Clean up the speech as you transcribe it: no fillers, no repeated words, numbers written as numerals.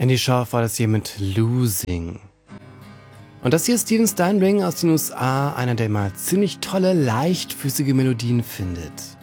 Andy Shauf war das hier mit Losing. Und das hier ist Steven Steinring aus den USA, einer, der mal ziemlich tolle, leichtfüßige Melodien findet.